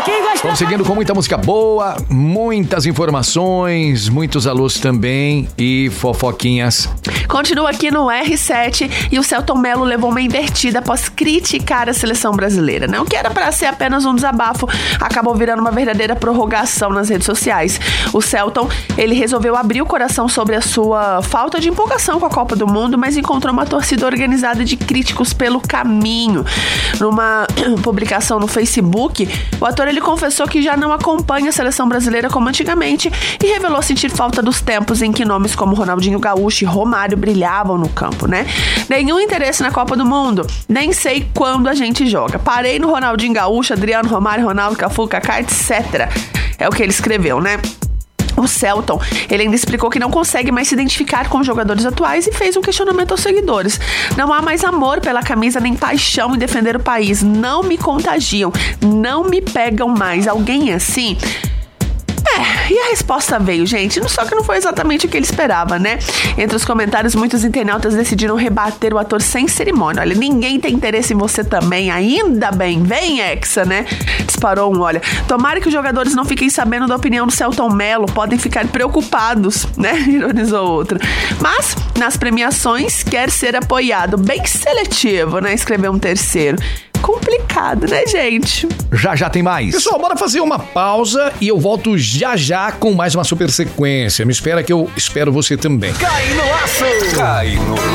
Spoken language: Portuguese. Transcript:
Vamos seguindo com muita música boa, muitas informações, muitos alôs também e fofoquinhas. Continua aqui no R7 e o Selton Mello levou uma invertida após criticar a seleção brasileira, né? O que era para ser apenas um desabafo acabou virando uma verdadeira prorrogação nas redes sociais. O Selton, ele resolveu abrir o coração sobre a sua falta de empolgação com a Copa do Mundo, mas encontrou uma torcida organizada de críticos pelo caminho. Numa publicação no Facebook, o ator ele confessou que já não acompanha a seleção brasileira como antigamente e revelou sentir falta dos tempos em que nomes como Ronaldinho Gaúcho e Romário brilhavam no campo, né? Nenhum interesse na Copa do Mundo, nem sei quando a gente joga. Parei no Ronaldinho Gaúcho, Adriano, Romário, Ronaldo, Cafu, Kaká, etc. É o que ele escreveu, né? O Selton, ele ainda explicou que não consegue mais se identificar com os jogadores atuais e fez um questionamento aos seguidores. Não há mais amor pela camisa nem paixão em defender o país. Não me contagiam, não me pegam mais. Alguém é assim? E a resposta veio, gente, só que não foi exatamente o que ele esperava, né? Entre os comentários, muitos internautas decidiram rebater o ator sem cerimônia. Olha, ninguém tem interesse em você também, ainda bem, vem Hexa, né? Disparou um, olha, tomara que os jogadores não fiquem sabendo da opinião do Selton Mello, podem ficar preocupados, né? Ironizou outro. Mas, nas premiações, quer ser apoiado, bem seletivo, né? Escreveu um terceiro. Complicado, né, gente? Já tem mais. Pessoal, bora fazer uma pausa e eu volto já com mais uma super sequência. Me espera que eu espero você também. Cai no aço! Cai no